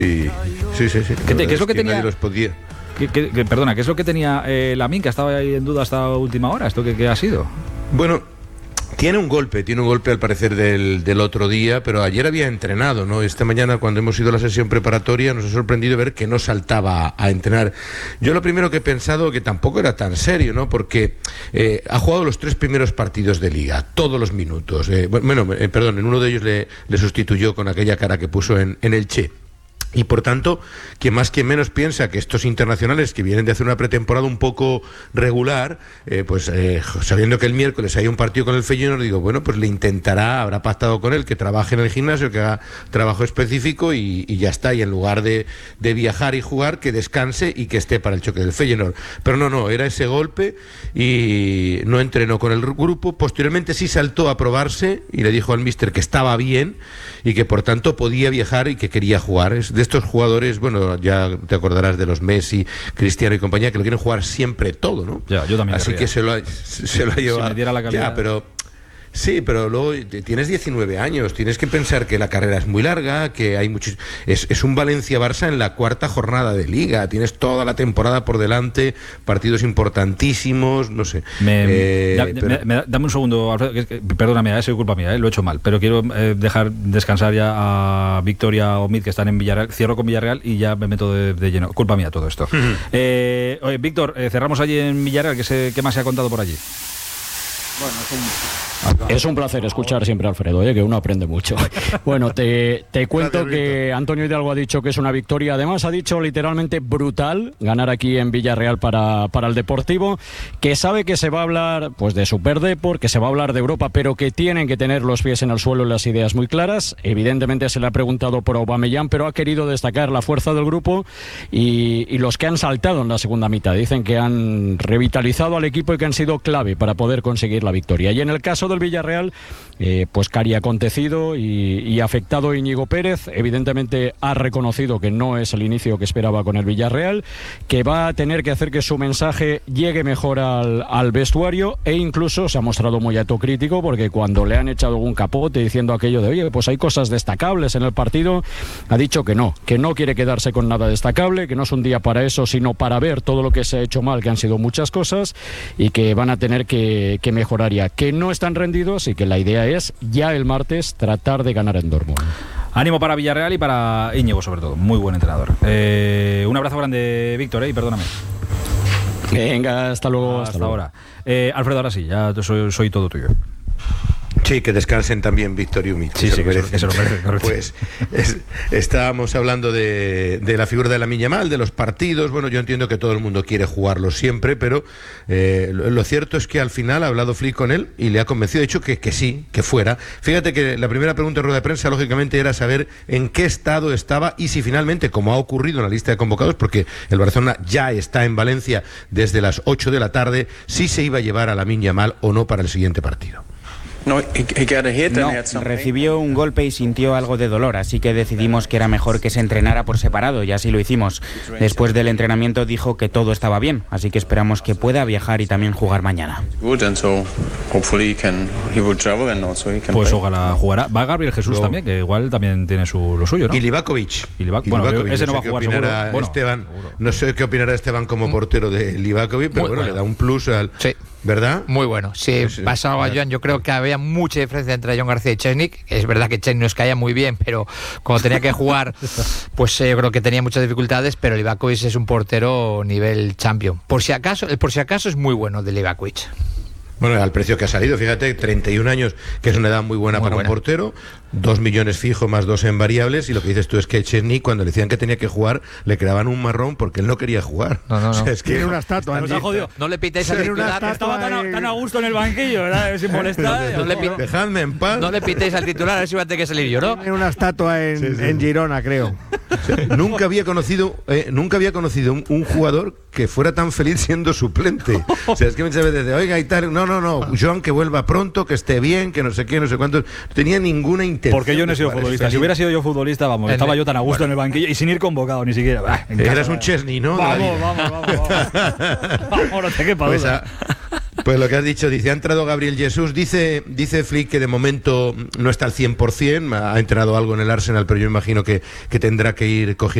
Sí. ¿Qué es lo que tenía? Nadie los podía. Perdona, ¿qué es lo que tenía Lamine, que estaba ahí en duda hasta última hora? ¿Esto qué ha sido? Bueno, tiene un golpe al parecer del otro día, pero ayer había entrenado, ¿no? Esta mañana, cuando hemos ido a la sesión preparatoria, nos ha sorprendido ver que no saltaba a entrenar. Yo lo primero que he pensado, que tampoco era tan serio, ¿no? Porque ha jugado los 3 primeros partidos de Liga, todos los minutos. En uno de ellos le sustituyó con aquella cara que puso en el Che. Y por tanto, quien más quien menos piensa que estos internacionales que vienen de hacer una pretemporada un poco regular, sabiendo que el miércoles hay un partido con el Feyenoord, digo, bueno, pues le intentará, habrá pactado con él que trabaje en el gimnasio, que haga trabajo específico y ya está, y en lugar de viajar y jugar, que descanse y que esté para el choque del Feyenoord. Pero no, era ese golpe y no entrenó con el grupo. Posteriormente sí saltó a probarse y le dijo al míster que estaba bien y que por tanto podía viajar y que quería jugar. Es de estos jugadores, bueno, ya te acordarás de los Messi, Cristiano y compañía, que lo quieren jugar siempre todo, ¿no? Ya, yo también. Así que se lo ha llevado. Si me diera la calidad. Ya, pero sí, pero luego tienes 19 años, tienes que pensar que la carrera es muy larga, que hay muchos... Es un Valencia-Barça en la 4ª jornada de Liga, tienes toda la temporada por delante, partidos importantísimos, no sé. Dame un segundo, Alfredo, perdóname, ha sido culpa mía, lo he hecho mal, pero quiero dejar descansar ya a Victoria o Omid, que están en Villarreal. Cierro con Villarreal y ya me meto de lleno. Culpa mía todo esto. Oye, Víctor, cerramos allí en Villarreal, ¿qué más se ha contado por allí? Bueno, es un placer escuchar siempre a Alfredo, que uno aprende mucho. Bueno, te cuento que Antonio Hidalgo ha dicho que es una victoria, además ha dicho literalmente brutal ganar aquí en Villarreal para el Deportivo, que sabe que se va a hablar pues de Superdeport, que se va a hablar de Europa, pero que tienen que tener los pies en el suelo y las ideas muy claras. Evidentemente se le ha preguntado por Aubameyang, pero ha querido destacar la fuerza del grupo y los que han saltado en la segunda mitad. Dicen que han revitalizado al equipo y que han sido clave para poder conseguir la victoria. Y en el caso del Villarreal, pues cari acontecido y afectado Íñigo Pérez, evidentemente ha reconocido que no es el inicio que esperaba con el Villarreal, que va a tener que hacer que su mensaje llegue mejor al vestuario, e incluso se ha mostrado muy autocrítico, porque cuando le han echado algún capote diciendo aquello de oye, pues hay cosas destacables en el partido, ha dicho que no quiere quedarse con nada destacable, que no es un día para eso, sino para ver todo lo que se ha hecho mal, que han sido muchas cosas, y que van a tener que mejorar ya, que no están rendidos y que la idea es ya el martes tratar de ganar en Dortmund. Ánimo para Villarreal y para Íñigo, sobre todo. Muy buen entrenador. Un abrazo grande, Víctor, y perdóname. Venga, hasta luego. Hasta ahora. Alfredo, ahora sí, ya soy todo tuyo. Sí, que descansen también Víctor y Umid. Sí, que se lo merecen, correcto. Pues estábamos hablando de la figura de Lamine Yamal, de los partidos. Bueno, yo entiendo que todo el mundo quiere jugarlo siempre, pero lo cierto es que al final ha hablado Flick con él y le ha convencido, ha dicho que sí, que fuera. Fíjate que la primera pregunta en rueda de prensa, lógicamente, era saber en qué estado estaba y si finalmente, como ha ocurrido en la lista de convocados, porque el Barcelona ya está en Valencia desde las 8 de la tarde, si se iba a llevar a Lamine Yamal o no para el siguiente partido. No, recibió un golpe y sintió algo de dolor, así que decidimos que era mejor que se entrenara por separado, y así lo hicimos. Después del entrenamiento dijo que todo estaba bien, así que esperamos que pueda viajar y también jugar mañana. Pues ojalá jugará. Va Gabriel Jesús también, que igual también tiene lo suyo, ¿no? Y Livakovic. Bueno, ese no va a jugar seguro. Esteban, no sé qué opinará Esteban como portero de Livakovic, pero bueno, le da un plus al... Sí. ¿Verdad? Muy bueno. Sí, pasaba Joan, yo creo que había mucha diferencia entre John García y Chesnik. Es verdad que Chesnik nos caía muy bien, pero cuando tenía que jugar, pues yo creo que tenía muchas dificultades, pero Livakovic es un portero nivel champion. Por si acaso es muy bueno de Livakovic. Bueno, al precio que ha salido, fíjate, 31 años, que es una edad muy buena para un portero, 2 millones fijo más 2 en variables, y lo que dices tú es que Chesney, cuando le decían que tenía que jugar, le creaban un marrón porque él no quería jugar. No. O sea, es que tiene una estatua. No le pitéis al titular. Estaba tan a gusto en el banquillo, ¿verdad? Sin molestar. Dejadme en paz. No le pitéis al titular, a ver si va a tener que salir yo, ¿no? Tiene una estatua en Girona, creo. O sea, nunca había conocido un jugador que fuera tan feliz siendo suplente. O sea, es que muchas veces oiga y tal, no, Joan, que vuelva pronto, que esté bien, que no sé qué, no sé cuánto. No tenía ninguna intención. Porque yo no he sido futbolista. Si hubiera sido yo futbolista, estaba yo tan a gusto en el banquillo y sin ir convocado ni siquiera. Eras un Chesney, ¿no? Vamos, no te quepa duda. Pues lo que has dicho, dice, ha entrado Gabriel Jesús, dice Flick que de momento no está al 100%, ha entrenado algo en el Arsenal, pero yo imagino que tendrá que ir cogiendo